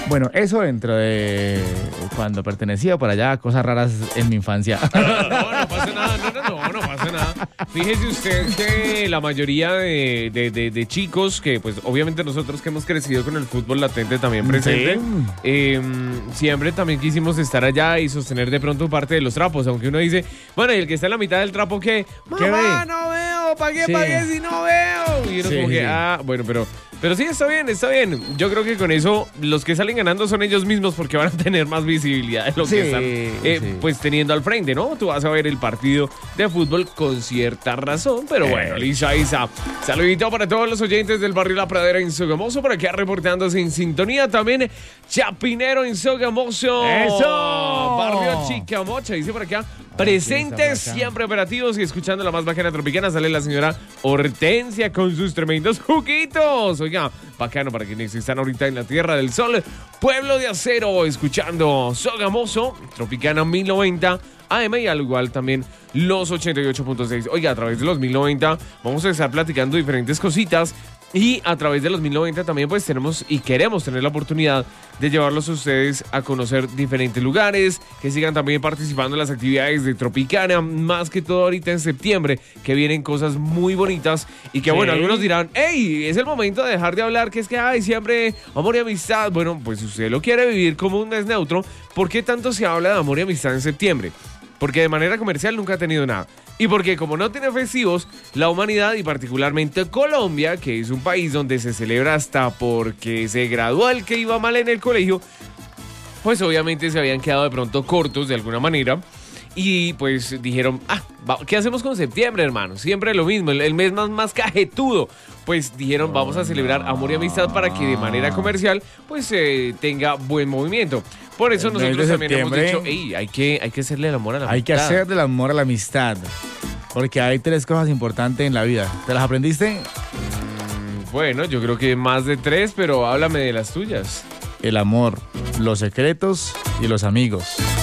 Bueno, eso dentro de cuando pertenecía por allá a cosas raras en mi infancia. No pasa nada, no pasa nada. Fíjese usted que la mayoría de chicos, que pues obviamente nosotros que hemos crecido con el fútbol latente también presente, siempre también quisimos estar allá y sostener de pronto parte de los trapos, aunque uno dice, bueno, y el que está en la mitad del trapo, ¿qué? Mamá, no veo, pagué si no veo. Y uno como que, bueno, pero sí, está bien. Yo creo que con eso los que salen ganando son ellos mismos porque van a tener más visibilidad de lo que están pues teniendo al frente, ¿no? Tú vas a ver el partido de fútbol con cierta razón, pero bueno, Isa. Saludito para todos los oyentes del barrio La Pradera en Sogamoso, por acá reportándose en sintonía. También Chapinero en Sogamoso. ¡Eso! Barrio Chicamocha, dice por acá. Presentes, siempre operativos y escuchando la más bacana tropicana. Sale la señora Hortensia con sus tremendos juguitos. Oiga, bacano para quienes están ahorita en la Tierra del Sol. Pueblo de Acero, escuchando Sogamoso, Tropicana 1090 AM y al igual también los 88.6. Oiga, a través de los 1090 vamos a estar platicando diferentes cositas. Y a través de los 1090 también pues tenemos y queremos tener la oportunidad de llevarlos a ustedes a conocer diferentes lugares, que sigan también participando en las actividades de Tropicana, más que todo ahorita en septiembre, que vienen cosas muy bonitas y que bueno, algunos dirán, hey, es el momento de dejar de hablar que es que hay siempre amor y amistad. Bueno, pues si usted lo quiere vivir como un mes neutro, ¿por qué tanto se habla de amor y amistad en septiembre? Porque de manera comercial nunca ha tenido nada. Y porque como no tiene festivos, la humanidad y particularmente Colombia, que es un país donde se celebra hasta porque se graduó el que iba mal en el colegio, pues obviamente se habían quedado de pronto cortos de alguna manera. Y pues dijeron, ¿qué hacemos con septiembre, hermano? Siempre lo mismo, el mes más cajetudo. Pues dijeron, vamos a celebrar amor y amistad para que de manera comercial pues tenga buen movimiento. Por eso nosotros también hemos dicho, hay que hacerle el amor a la amistad. Hay que hacerle el amor a la amistad. Porque hay 3 cosas importantes en la vida. ¿Te las aprendiste? Bueno, yo creo que más de 3, pero háblame de las tuyas. El amor, los secretos y los amigos.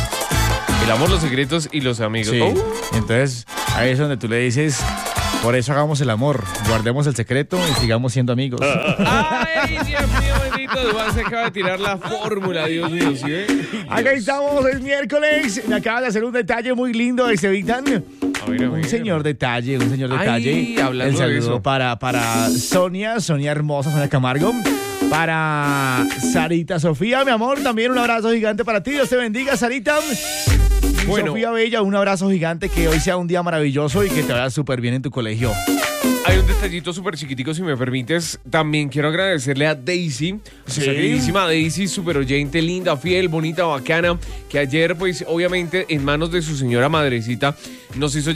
El amor, los secretos y los amigos. Sí. Entonces, ahí es donde tú le dices, por eso hagamos el amor, guardemos el secreto y sigamos siendo amigos. ¡Ay, Dios mío, bendito! Duan se acaba de tirar la fórmula, Dios mío, ¿sí? Acá estamos, es miércoles. Me acaba de hacer un detalle muy lindo, Estevitan. Un señor detalle. Hablando el saludo de eso. para Sonia hermosa, Sonia Camargo. Para Sarita Sofía, mi amor, también un abrazo gigante para ti. Dios te bendiga, Sarita. Bueno, Sofía Bella, un abrazo gigante, que hoy sea un día maravilloso y que te vaya súper bien en tu colegio. Hay un detallito súper chiquitico, si me permites. También quiero agradecerle a Daisy, nuestra queridísima Daisy, súper oyente, linda, fiel, bonita, bacana, que ayer, pues, obviamente, en manos de su señora madrecita, nos hizo